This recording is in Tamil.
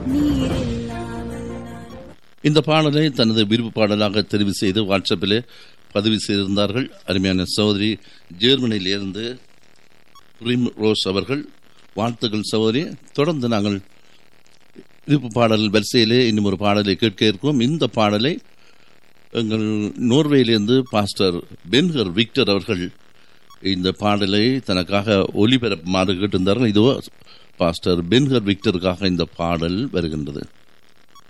இந்த பாடலை தனது விருப்பு பாடலாக தெரிவு செய்து வாட்ஸ்அப்பில் பதிவு செய்திருந்தார்கள். அருமையான சகோதரி ஜெர்மனியிலிருந்து பிரிம் ரோஸ் அவர்கள். வாழ்த்துக்கள் சகோதரி. தொடர்ந்து நாங்கள் விருப்பு பாடல் வரிசையிலே இன்னும் ஒரு பாடலை கேட்க இருக்கோம். இந்த பாடலை எங்கள் நோர்வேயிலிருந்து பாஸ்டர் பென்ஹர் விக்டர் அவர்கள் இந்த பாடலை தனக்காக ஒலிபரப்புமாறு கேட்டிருந்தார்கள். இதோ பாஸ்டர் பென்ஹர் விக்டருக்காக இந்த பாடல் வருகின்றது.